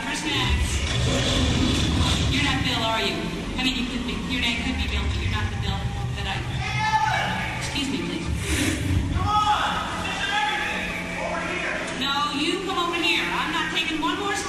for snacks. You're not Bill, are you? I mean, you could be. Your name could be Bill, but you're not the Bill that I... Excuse me, please. Come on! This is everything! Over here! No, you come over here. I'm not taking one more